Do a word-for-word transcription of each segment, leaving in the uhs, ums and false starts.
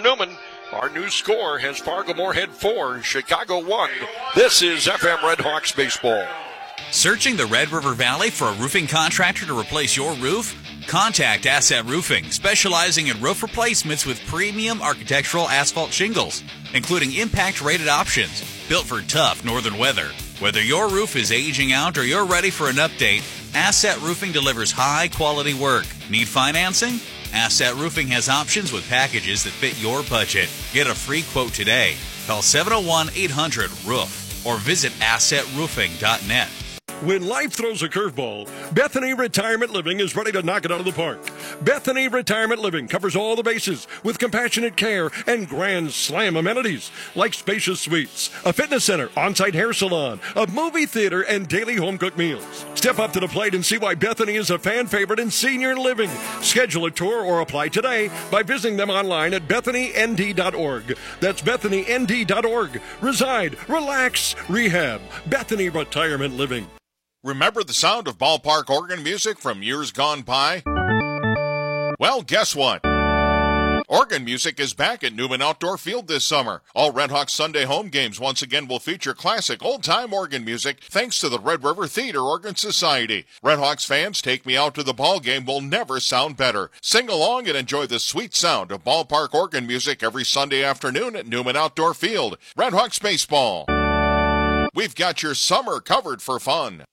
from Newman. Our new score has Fargo-Moorhead four, Chicago one. This is F M Red Hawks baseball. Searching the Red River Valley for a roofing contractor to replace your roof? Contact Asset Roofing, specializing in roof replacements with premium architectural asphalt shingles, including impact-rated options, built for tough northern weather. Whether your roof is aging out or you're ready for an update, Asset Roofing delivers high-quality work. Need financing? Asset Roofing has options with packages that fit your budget. Get a free quote today. Call seven oh one, eight hundred, roof or visit asset roofing dot net. When life throws a curveball, Bethany Retirement Living is ready to knock it out of the park. Bethany Retirement Living covers all the bases with compassionate care and grand slam amenities like spacious suites, a fitness center, on-site hair salon, a movie theater, and daily home-cooked meals. Step up to the plate and see why Bethany is a fan favorite in senior living. Schedule a tour or apply today by visiting them online at bethany n d dot org. That's bethany n d dot org. Reside, relax, rehab. Bethany Retirement Living. Remember the sound of ballpark organ music from years gone by? Well, guess what? Organ music is back at Newman Outdoor Field this summer. All Red Hawks Sunday home games once again will feature classic old-time organ music thanks to the Red River Theater Organ Society. Red Hawks fans, Take Me Out to the Ball Game will never sound better. Sing along and enjoy the sweet sound of ballpark organ music every Sunday afternoon at Newman Outdoor Field. Red Hawks baseball. We've got your summer covered for fun.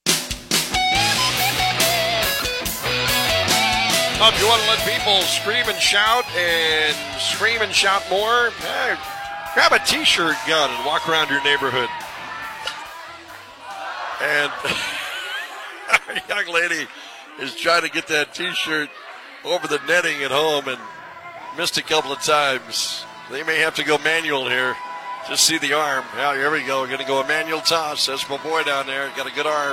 Oh, if you want to let people scream and shout and scream and shout more, eh, grab a T-shirt gun and walk around your neighborhood. And a young lady is trying to get that T-shirt over the netting at home and missed a couple of times. They may have to go manual here. Just see the arm. Now, here we go. We're going to go a manual toss. That's my boy down there. Got a good arm.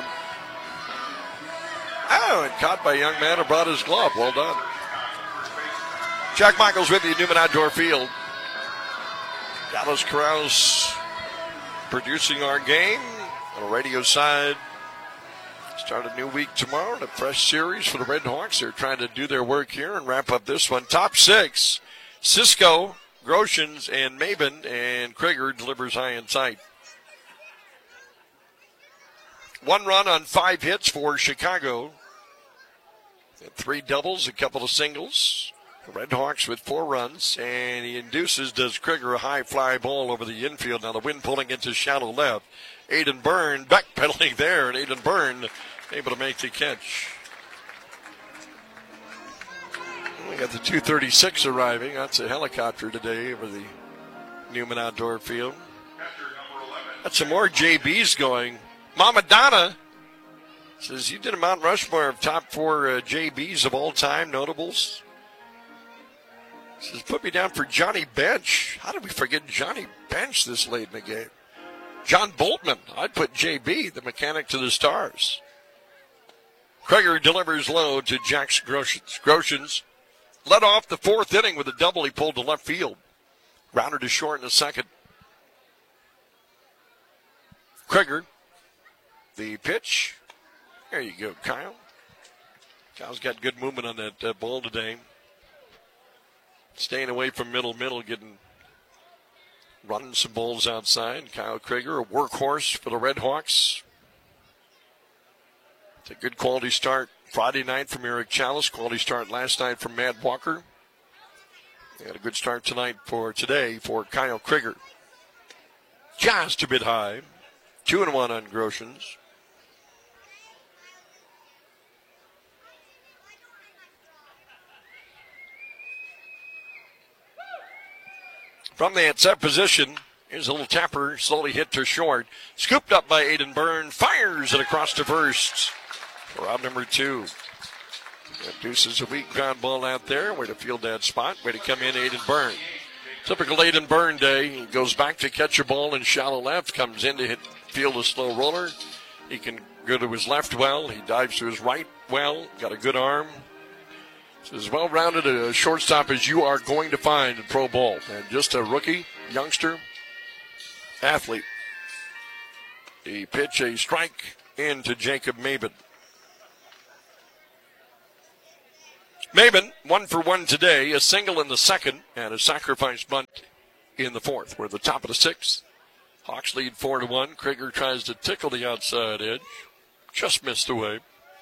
Oh, and caught by a young man who brought his glove. Well done. Jack Michaels with you, Newman Outdoor Field. Dallas Corrales producing our game on the radio side. Start a new week tomorrow and a fresh series for the Red Hawks. They're trying to do their work here and wrap up this one. Top six, Cisco, Groshans, and Maben, and Krieger delivers high and tight. One run on five hits for Chicago. Three doubles, a couple of singles. The Red Hawks with four runs, and he induces, does Krieger, a high fly ball over the infield. Now the wind pulling into shallow left. Aiden Byrne backpedaling there, and Aiden Byrne able to make the catch. We got the two thirty-six arriving. That's a helicopter today over the Newman Outdoor Field. Got some more J Bs going. Mama Donna says, you did a Mount Rushmore of top four uh, J Bs of all time, notables. Says, put me down for Johnny Bench. How did we forget Johnny Bench this late in the game? John Boltman. I'd put J B, the mechanic to the stars. Krieger delivers low to Jack Groshans. Groshans led off the fourth inning with a double he pulled to left field. Grounded to short in the second. Krieger. The pitch. There you go, Kyle. Kyle's got good movement on that uh, ball today. Staying away from middle, middle, getting, running some balls outside. Kyle Krieger, a workhorse for the Red Hawks. It's a good quality start Friday night from Eric Chalice. Quality start last night from Matt Walker. They had a good start tonight for today for Kyle Krieger. Just a bit high. Two and one on Groshans. From the set position, here's a little tapper, slowly hit to short. Scooped up by Aiden Byrne, fires it across to first for out number two. That deuces a weak ground ball out there. Way to field that spot. Way to come in, Aiden Byrne. Typical Aiden Byrne day. He goes back to catch a ball in shallow left, comes in to hit field a slow roller. He can go to his left well. He dives to his right well. Got a good arm. As well-rounded a shortstop as you are going to find in pro ball. And just a rookie, youngster, athlete. The pitch, a strike into Jacob Maben. Maben, one for one today, a single in the second, and a sacrifice bunt in the fourth. We're at the top of the sixth. Hawks lead four to one. Krieger tries to tickle the outside edge. Just missed away.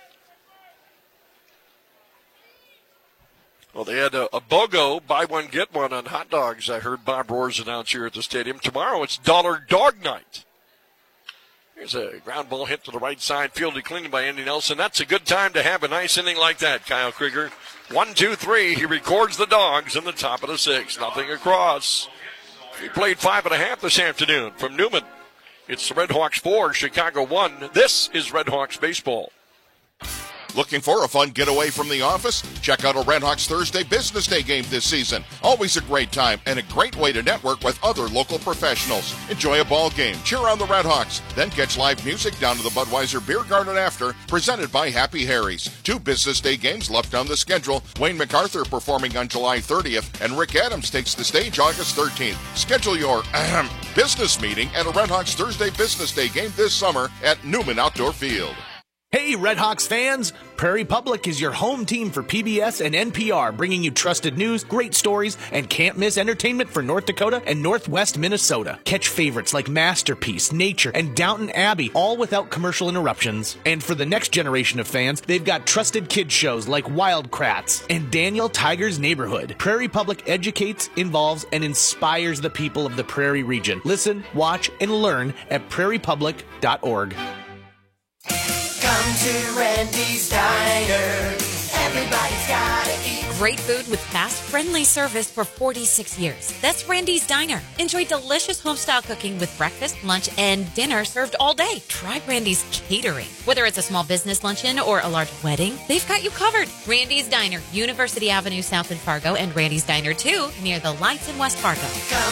Well, they had a, a BOGO, buy one, get one on hot dogs, I heard Bob Roars announce here at the stadium. Tomorrow it's Dollar Dog Night. Here's a ground ball hit to the right side, fielded clean by Andy Nelson. That's a good time to have a nice inning like that, Kyle Krieger. One, two, three. He records the Dogs in the top of the sixth. Nothing across. He played five and a half this afternoon from Newman. It's the Red Hawks four, Chicago one. This is Red Hawks baseball. Looking for a fun getaway from the office? Check out a Red Hawks Thursday Business Day game this season. Always a great time and a great way to network with other local professionals. Enjoy a ball game, cheer on the Red Hawks, then catch live music down to the Budweiser Beer Garden after, presented by Happy Harry's. Two Business Day games left on the schedule. Wayne MacArthur performing on July thirtieth, and Rick Adams takes the stage August thirteenth. Schedule your ahem, business meeting at a Red Hawks Thursday Business Day game this summer at Newman Outdoor Field. Hey, Red Hawks fans! Prairie Public is your home team for P B S and N P R, bringing you trusted news, great stories, and can't-miss entertainment for North Dakota and Northwest Minnesota. Catch favorites like Masterpiece, Nature, and Downton Abbey, all without commercial interruptions. And for the next generation of fans, they've got trusted kids shows like Wildcrats and Daniel Tiger's Neighborhood. Prairie Public educates, involves, and inspires the people of the Prairie region. Listen, watch, and learn at prairie public dot org. Come to Randy's Diner. Everybody's gotta eat. Great food with fast, friendly service for forty-six years. That's Randy's Diner. Enjoy delicious home-style cooking with breakfast, lunch, and dinner served all day. Try Randy's Catering. Whether it's a small business luncheon or a large wedding, they've got you covered. Randy's Diner, University Avenue South in Fargo, and Randy's Diner two near the lights in West Fargo. Come